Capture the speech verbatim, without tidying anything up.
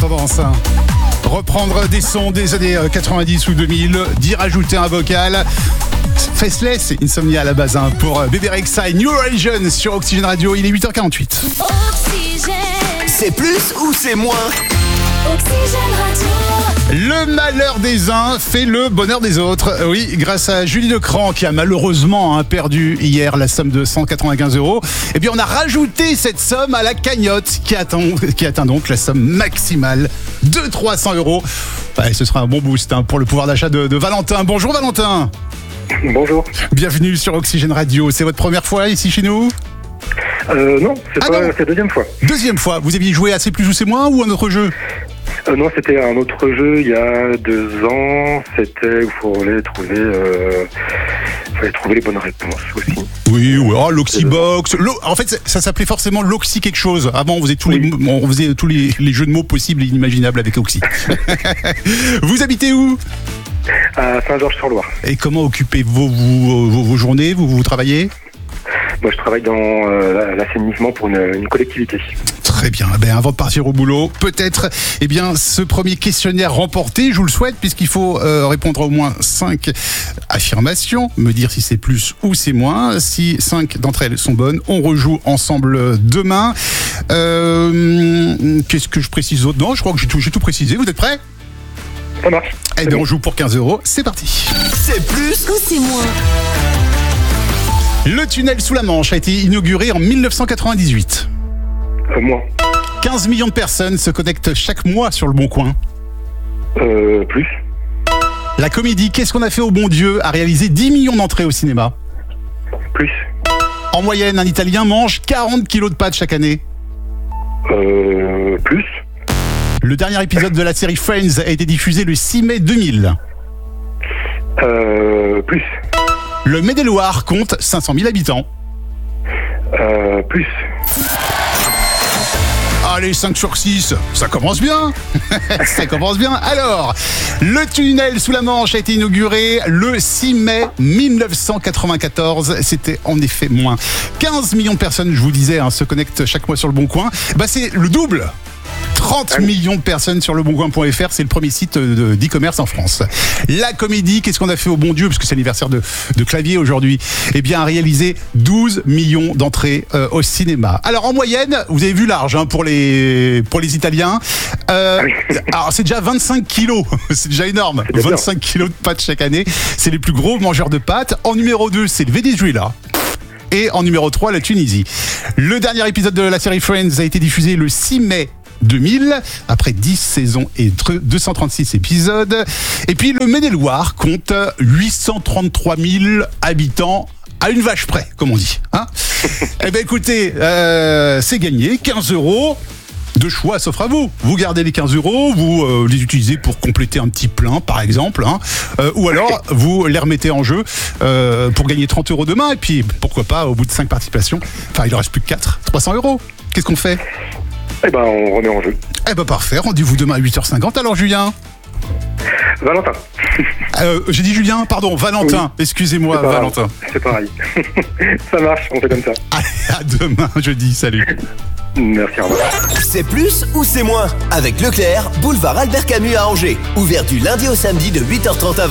tendance. Hein. Reprendre des sons des années quatre-vingt-dix ou deux mille, d'y rajouter un vocal. Faceless, Insomnia à la base hein, pour Bébé Rexha et New Horizon sur Oxygène Radio. Il est huit heures quarante-huit. Oxygène. C'est plus ou c'est moins? Oxygène Radio. Le malheur des uns fait le bonheur des autres. Oui, grâce à Julie Lecran qui a malheureusement hein, perdu hier la somme de cent quatre-vingt-quinze euros. Eh bien, on a rajouté cette somme à la cagnotte qui atteint, qui atteint donc la somme maximale de trois cents euros. Ouais, ce sera un bon boost hein, pour le pouvoir d'achat de, de Valentin. Bonjour Valentin. Bonjour. Bienvenue sur Oxygène Radio. C'est votre première fois ici chez nous ? Euh, non, c'est ah pas, non. c'est la deuxième fois. Deuxième fois. Vous aviez joué à C'est plus ou c'est moins ou un autre jeu ? Euh, non, c'était un autre jeu il y a deux ans. C'était où il fallait trouver, euh, fallait trouver les bonnes réponses aussi. Oui, ouais, oh, l'Oxybox. Lo- en fait, ça, ça s'appelait forcément l'Oxy quelque chose. Avant, on faisait tous, oui. les, on faisait tous les, les jeux de mots possibles et inimaginables avec Oxy. Vous habitez où ? À Saint-Georges-sur-Loire. Et comment occupez-vous vos, vos, vos journées ? Vous, vous travaillez ? Moi, je travaille dans euh, l'assainissement pour une, une collectivité. Très bien. Ben, avant de partir au boulot, peut-être eh bien, ce premier questionnaire remporté, je vous le souhaite, puisqu'il faut euh, répondre à au moins cinq affirmations, me dire si c'est plus ou c'est moins. Si cinq d'entre elles sont bonnes, on rejoue ensemble demain. Euh, qu'est-ce que je précise d'autre ? Non, je crois que j'ai tout, j'ai tout précisé. Vous êtes prêts ? Ça marche. Eh bien, on joue pour quinze euros. C'est parti. C'est plus Ou c'est moins? Le tunnel sous la Manche a été inauguré en dix-neuf cent quatre-vingt-dix-huit. Euh, moi. quinze millions de personnes se connectent chaque mois sur le Bon Coin. Euh, plus. La comédie Qu'est-ce qu'on a fait au bon Dieu a réalisé dix millions d'entrées au cinéma. Plus. En moyenne, un Italien mange quarante kilos de pâtes chaque année. Euh, plus. Le dernier épisode de la série Friends a été diffusé le six mai deux mille. Euh, plus. Le Maine-et-Loire compte cinq cent mille habitants. Euh, plus. Allez, cinq sur six, ça commence bien. Ça commence bien. Alors, le tunnel sous la Manche a été inauguré le six mai dix-neuf cent quatre-vingt-quatorze. C'était en effet moins. quinze millions de personnes, je vous disais, hein, se connectent chaque mois sur le Bon Coin. Bah, c'est le double. trente millions de personnes sur leboncoin point f r, c'est le premier site de, d'e-commerce en France. La comédie, qu'est-ce qu'on a fait au bon Dieu, parce que c'est l'anniversaire de, de Clavier aujourd'hui, eh bien a réalisé douze millions d'entrées euh, au cinéma. Alors en moyenne, vous avez vu large hein, pour, les, pour les Italiens, euh, ah oui. alors c'est déjà vingt-cinq kilos, c'est déjà énorme, C'est vingt-cinq kilos de pâtes chaque année, c'est les plus gros mangeurs de pâtes. En numéro deux, c'est le Venezuela. Et en numéro trois, la Tunisie. Le dernier épisode de la série Friends a été diffusé le six mai deux mille, après dix saisons et deux cent trente-six épisodes. Et puis le Maine-et-Loire compte huit cent trente-trois mille habitants à une vache près, comme on dit. Hein eh bien écoutez, euh, c'est gagné, quinze euros. De choix s'offre à vous. Vous gardez les quinze euros, vous euh, les utilisez pour compléter un petit plein, par exemple, hein, euh, ou alors vous les remettez en jeu euh, pour gagner trente euros demain. Et puis pourquoi pas, au bout de cinq participations, enfin il en reste plus que quatre, trois cents euros. Qu'est-ce qu'on fait ? Eh ben, on remet en jeu. Eh ben parfait, rendez-vous demain à huit heures cinquante. Alors Julien ? Valentin. euh, J'ai dit Julien, pardon, Valentin. Oui. Excusez-moi, c'est Valentin. C'est pareil. Ça marche, on fait comme ça. Allez, à demain, jeudi, salut. Merci, au revoir. C'est plus ou c'est moins? Avec Leclerc, boulevard Albert Camus à Angers. Ouvert du lundi au samedi de huit heures trente à vingt heures.